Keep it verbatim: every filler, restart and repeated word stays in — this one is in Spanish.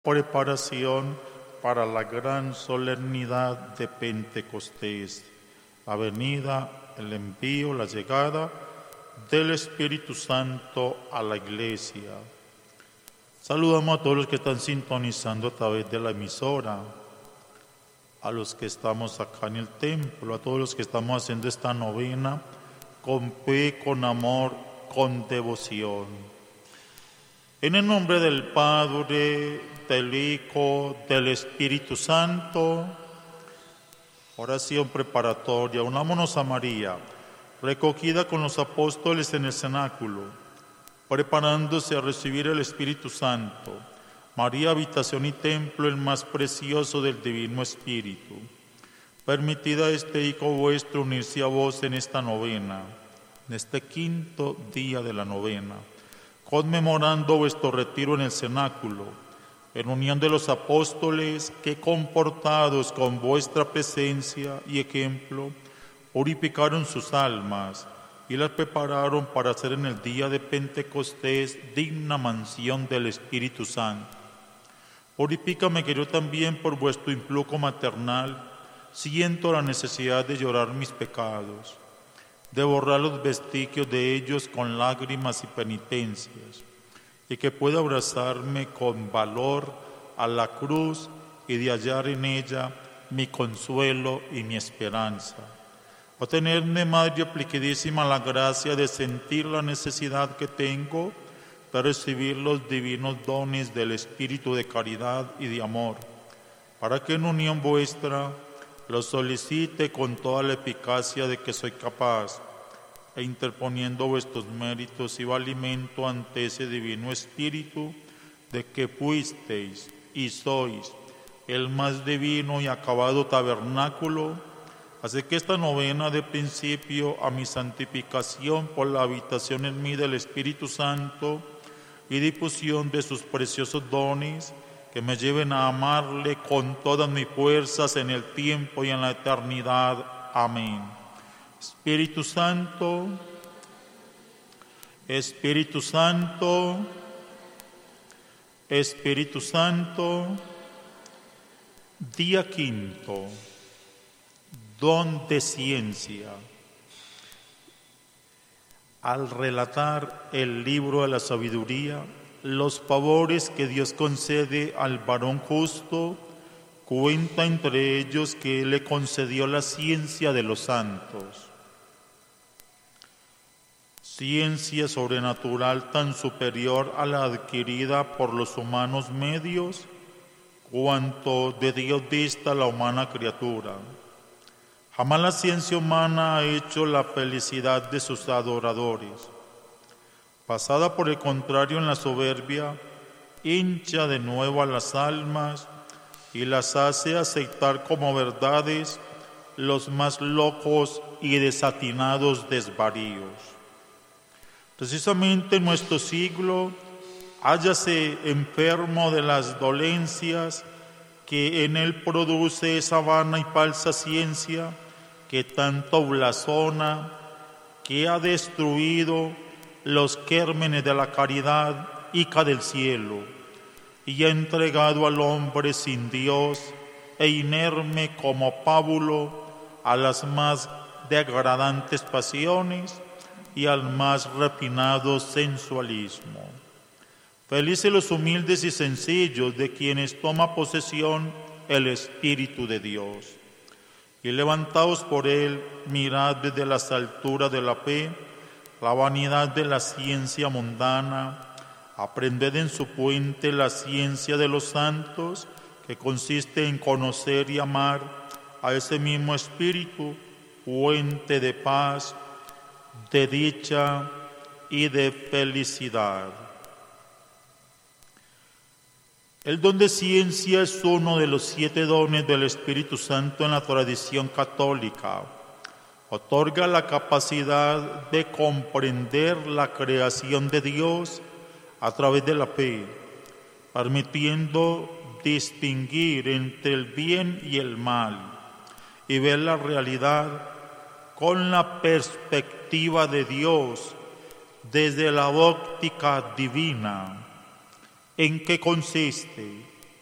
Preparación para la gran solemnidad de Pentecostés, la venida, el envío, la llegada del Espíritu Santo a la Iglesia. Saludamos a todos los que están sintonizando a través de la emisora, a los que estamos acá en el templo, a todos los que estamos haciendo esta novena con fe, con amor, con devoción. En el nombre del Padre, del Hijo, del Espíritu Santo. Oración preparatoria. Unámonos a María, recogida con los apóstoles en el cenáculo, preparándose a recibir el Espíritu Santo. María, habitación y templo, el más precioso del Divino Espíritu. Permitid a este Hijo vuestro unirse a vos en esta novena, en este quinto día de la novena, conmemorando vuestro retiro en el cenáculo, en unión de los apóstoles que, comportados con vuestra presencia y ejemplo, purificaron sus almas y las prepararon para ser en el día de Pentecostés digna mansión del Espíritu Santo. Purifícame que yo también, por vuestro influjo maternal, siento la necesidad de llorar mis pecados, de borrar los vestigios de ellos con lágrimas y penitencias, y que pueda abrazarme con valor a la cruz y de hallar en ella mi consuelo y mi esperanza. O tenerme, Madre apliquidísima, la gracia de sentir la necesidad que tengo de recibir los divinos dones del Espíritu de caridad y de amor, para que en unión vuestra los solicite con toda la eficacia de que soy capaz, e interponiendo vuestros méritos y alimento ante ese divino Espíritu de que fuisteis y sois el más divino y acabado tabernáculo, hace que esta novena dé principio a mi santificación por la habitación en mí del Espíritu Santo y difusión de sus preciosos dones, que me lleven a amarle con todas mis fuerzas en el tiempo y en la eternidad. Amén. Espíritu Santo, Espíritu Santo, Espíritu Santo, día quinto, don de ciencia. Al relatar el libro de la sabiduría, los favores que Dios concede al varón justo, cuenta entre ellos que Él le concedió la ciencia de los santos. Ciencia sobrenatural tan superior a la adquirida por los humanos medios, cuanto de Dios dista la humana criatura. Jamás la ciencia humana ha hecho la felicidad de sus adoradores. Basada por el contrario en la soberbia, hincha de nuevo a las almas y las hace aceptar como verdades los más locos y desatinados desvaríos. Precisamente en nuestro siglo, hállase enfermo de las dolencias que en él produce esa vana y falsa ciencia que tanto blasona, que ha destruido los gérmenes de la caridad hija del cielo, y ha entregado al hombre sin Dios e inerme como pábulo a las más degradantes pasiones y al más refinado sensualismo. Felices los humildes y sencillos de quienes toma posesión el Espíritu de Dios. Y levantaos por él, mirad desde las alturas de la fe la vanidad de la ciencia mundana, aprended en su fuente la ciencia de los santos, que consiste en conocer y amar a ese mismo Espíritu, fuente de paz, de dicha y de felicidad. El don de ciencia es uno de los siete dones del Espíritu Santo en la tradición católica. Otorga la capacidad de comprender la creación de Dios a través de la fe, permitiendo distinguir entre el bien y el mal y ver la realidad con la perspectiva de Dios desde la óptica divina. ¿En qué consiste?